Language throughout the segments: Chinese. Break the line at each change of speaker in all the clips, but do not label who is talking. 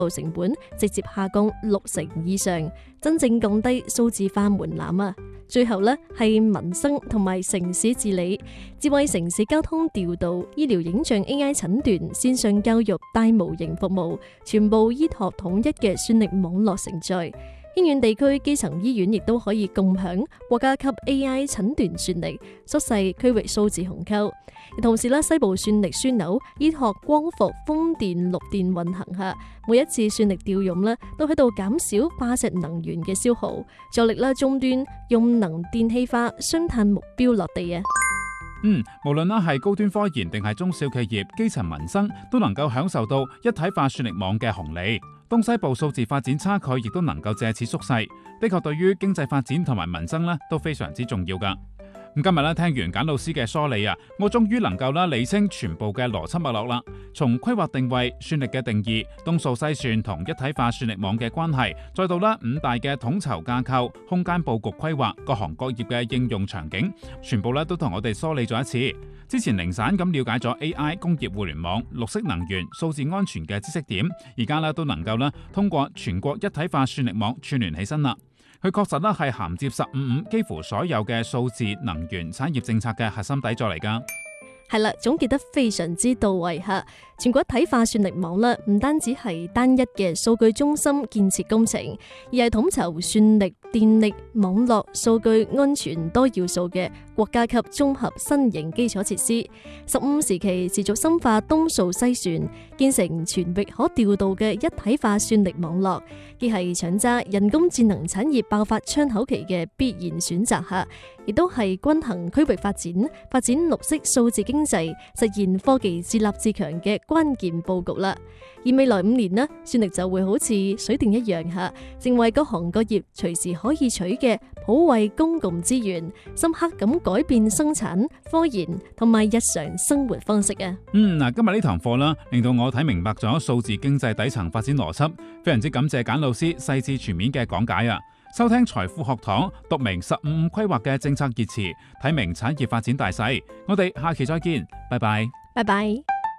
成本直接下降60%以上，真正降低數字化門檻啊！最後呢係民生同埋城市治理、智慧城市交通調度、醫療影像 AI 診斷、線上教育大模型服務，全部依託統一嘅算力網絡承載。偏遠地區基層醫院亦都可以共享國家級 AI 診斷算力，縮細區域數字鴻溝。同時咧，西部算力樞紐依託光伏、風電、綠電運行下，每一次算力調用咧，都喺度減少化石能源嘅消耗，助力啦終端用能電氣化雙碳目標落地啊！
無論係高端科研定係中小企業、基層民生，都能夠享受到一體化算力網嘅紅利。東西部數字發展差距亦都能夠借此縮細，的確對於經濟發展同埋民生都非常之重要㗎。咁今日聽完簡老師嘅梳理啊，我終於能夠理清全部嘅邏輯脈絡啦。從規劃定位、算力嘅定義、東數西算同一體化算力網嘅關係，再到5大嘅統籌架構、空間佈局規劃、各行各業嘅應用場景，全部都同我哋梳理咗一次。之前零散咁了解咗 AI、工業互聯網、綠色能源、數字安全嘅知識點，而家都能夠通過全國一體化算力網串聯起身啦。佢確實係銜接15幾乎所有嘅數字能源產業政策嘅核心底座嚟㗎。
係啦，總結得非常之到位吓。全國一體化算力網啦，唔單止係單一嘅數據中心建設工程，而係統籌算力、電力、網絡、數據安全多要素嘅國家級綜合新型基礎設施。15時期持續深化東數西算，建成全域可調度嘅一體化算力網絡，既係搶揸人工智能產業爆發窗口期嘅必然選擇吓，亦都係均衡區域發展綠色數字經濟，實現科技自立自強嘅關鍵佈局啦。而未來5年呢，算力就會好似水電一樣吓，成為各行各業隨時可以取嘅普惠公共資源，深刻咁改變生產、科研同埋日常生活方式啊。
今日呢堂課啦，令到我睇明白咗數字經濟底層發展邏輯，非常之感謝簡老師細緻全面嘅講解啊！收聽財富學堂，讀明15規劃嘅政策熱詞，睇明產業發展大勢。我哋下期再見，拜拜。
拜拜。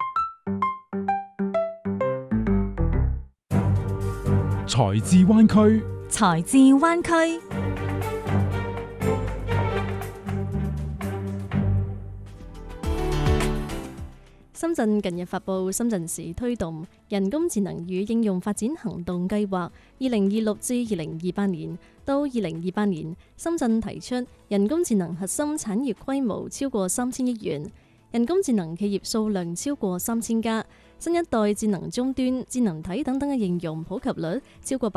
財智灣區，
財智灣區。
深圳近日發布深圳市推動人工智能與應用發展行動計劃2026至2028年。到2028年，深圳提出人工智能核心產業規模超過3000億元，人工智能企業數量超過3000家，新一代智能終端、智能體等等嘅應用普及率超過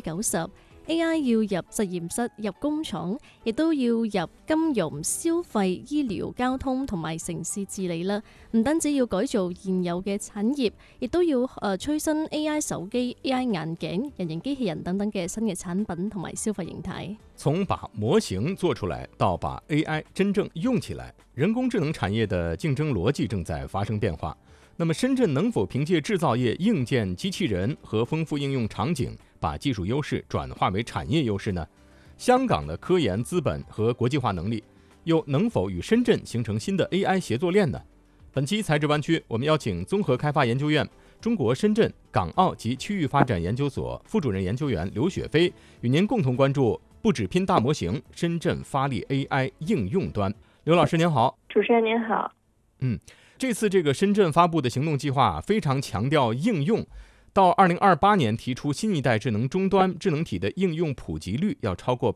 90%。AI 要入實驗室、入工廠，亦都要入金融、消費、醫療、交通同埋城市治理啦。唔單止要改造現有嘅產業，亦都要催生 AI 手機、AI 眼鏡、人形機器人等等嘅新嘅產品同埋消費形態。
從把模型做出來到把 AI 真正用起來，人工智能產業的競爭邏輯正在發生變化。那麼深圳能否憑借製造業硬件機器人和豐富應用場景，把技術優勢轉化為產業優勢呢？香港的科研資本和國際化能力又能否與深圳形成新的 AI 協作鏈呢？本期財智灣區，我們邀請綜合開發研究院中國深圳港澳及區域發展研究所副主任研究員劉雪飛，與您共同關注不只拼大模型，深圳發力 AI 應用端。劉老師您好。
主持人您好。
這次這個深圳發布的行動計劃非常強調應用，到2028年提出新一代智能終端智能體的應用普及率要超過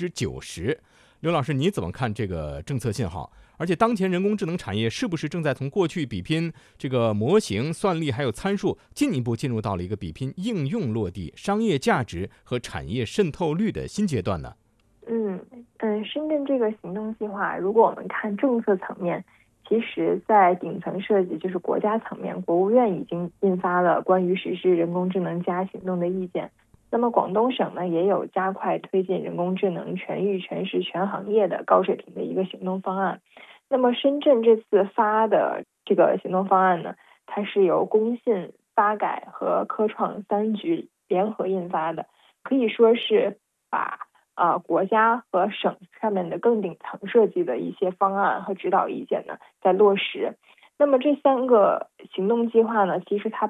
90%。劉老師，你怎麼看這個政策信號？而且當前人工智能產業是不是正在從過去比拼這個模型、算力還有參數，進一步進入到了一個比拼應用落地、商業價值和產業滲透率的新階段呢？
深圳這個行動計劃，如果我們看政策層面，其實在頂層設計，就是國家層面，國務院已經印發了關於實施人工智能+行動的意見。那麼廣東省呢，也有加快推進人工智能全域全時全行業的高水平的一個行動方案。那麼深圳這次發的這個行動方案呢，它是由工信、發改和科創3局聯合印發的，可以說是把國家和省上面的更頂層設計的一些方案和指導意見呢，在落實。那麼這3個行動計劃呢，其實它把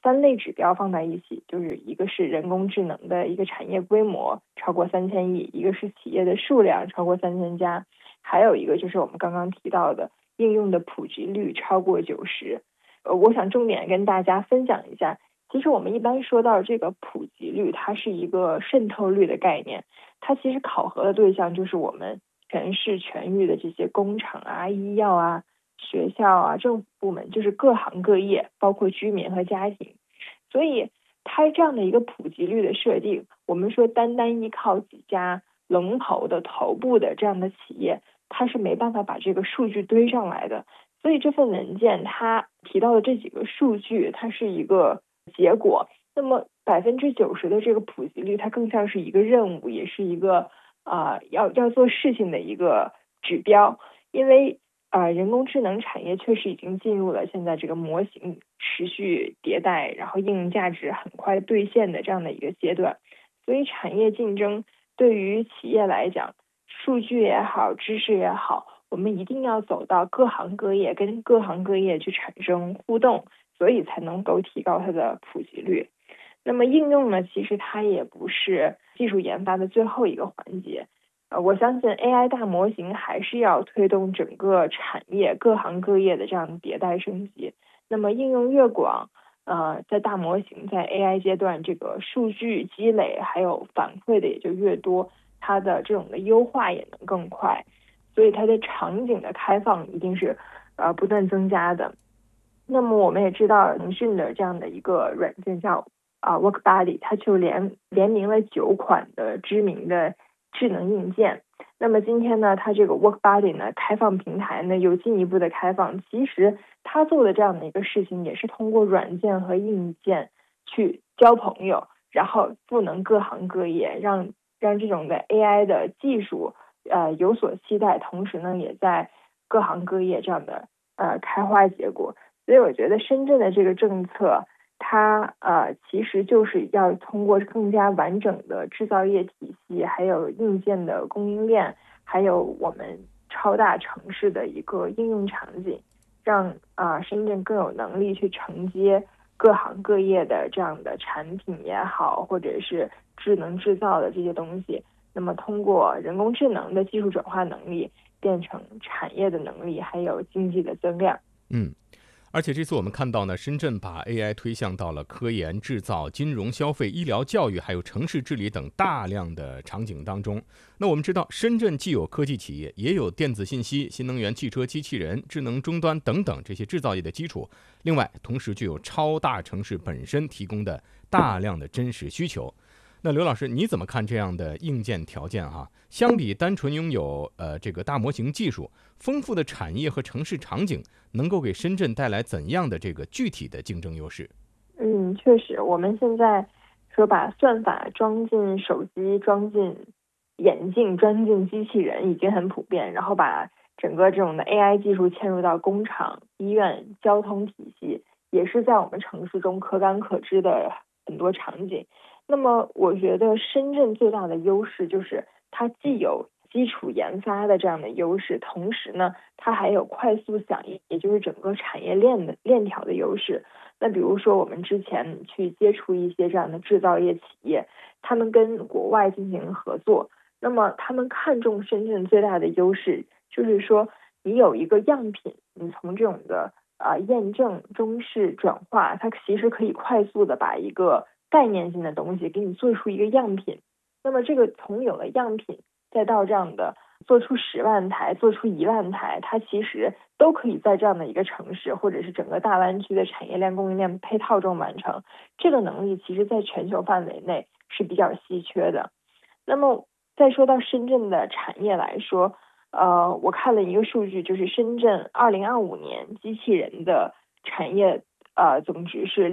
3类指标放在一起，就是一个是人工智能的一个产业规模超过3000亿，一个是企业的数量超过3000家，还有一个就是我们刚刚提到的应用的普及率超过90%。我想重点跟大家分享一下，其实我们一般说到这个普及率，它是一个渗透率的概念，它其实考核的对象就是我们全市全域的这些工厂啊、医药啊、学校啊、政府部门，就是各行各业，包括居民和家庭。所以它这样的一个普及率的设定，我们说单依靠几家龙头的头部的这样的企业，它是没办法把这个数据堆上来的。所以这份文件它提到的这几个数据，它是一个结果。那么90%的这个普及率，它更像是一个任务，也是一个要做事情的一个指标。因为人工智能产业确实已经进入了现在这个模型持续迭代，然后应用价值很快兑现的这样的一个阶段。所以产业竞争对于企业来讲，数据也好，知识也好，我们一定要走到各行各业，跟各行各业去产生互动，所以才能够提高它的普及率。那么应用呢，其实它也不是技术研发的最后一个环节。我相信 AI 大模型还是要推动整个产业各行各业的这样迭代升级。那么应用越广，在大模型在 AI 阶段，这个数据积累还有反馈的也就越多，它的这种的优化也能更快。所以它的场景的开放一定是不断增加的。那么我们也知道腾讯的这样的一个软件叫WorkBuddy， 它就联名了9款的知名的智能硬件。那么今天呢，它这个 WorkBuddy 呢开放平台呢有进一步的开放，其实它做的这样的一个事情也是通过软件和硬件去交朋友，然后赋能各行各业，让这种的 AI 的技术有所期待，同时呢也在各行各业这样的开花结果。所以我觉得深圳的这个政策，它其实就是要通过更加完整的制造业体系，还有硬件的供应链，还有我们超大城市的一个应用场景，让深圳更有能力去承接各行各业的这样的产品也好，或者是智能制造的这些东西，那么通过人工智能的技术转化能力变成产业的能力，还有经济的增量。
而且这次我们看到呢，深圳把 AI 推向到了科研、制造、金融、消费、医疗、教育，还有城市治理等大量的场景当中。那我们知道，深圳既有科技企业，也有电子信息、新能源汽车、机器人、智能终端等等这些制造业的基础。另外，同时具有超大城市本身提供的大量的真实需求。那刘老师，你怎么看这样的硬件条件相比单纯拥有这个大模型技术，丰富的产业和城市场景，能够给深圳带来怎样的这个具体的竞争优势？
确实，我们现在说把算法装进手机、装进眼镜、装进机器人已经很普遍，然后把整个这种的 AI 技术嵌入到工厂、医院、交通体系，也是在我们城市中可感可知的很多场景。那么我觉得深圳最大的优势就是它既有基础研发的这样的优势，同时呢它还有快速响应，也就是整个产业链条的优势。那比如说我们之前去接触一些这样的制造业企业，他们跟国外进行合作，那么他们看重深圳最大的优势就是说，你有一个样品，你从这种的验证、中试、转化，它其实可以快速的把一个概念性的东西给你做出一个样品。那么这个从有了样品再到这样的做出10万台、做出1万台，它其实都可以在这样的一个城市或者是整个大湾区的产业链供应链配套中完成。这个能力其实在全球范围内是比较稀缺的。那么再说到深圳的产业来说，我看了一个数据，就是深圳2025年机器人的产业总值是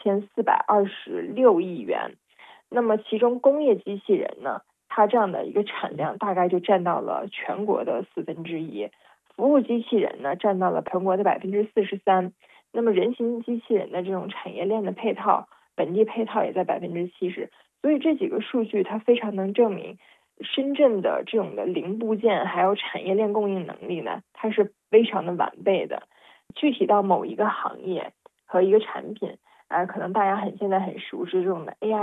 2426亿元。那么其中工业机器人呢，它这样的一个产量大概就占到了全国的1/4，服务机器人呢占到了全国的43%。那么人形机器人的这种产业链的配套，本地配套也在70%。所以这几个数据它非常能证明深圳的这种的零部件还有产业链供应能力呢，它是非常的完备的。具体到某一个行业和一个产品， 可能大家现在很熟知这种的 AI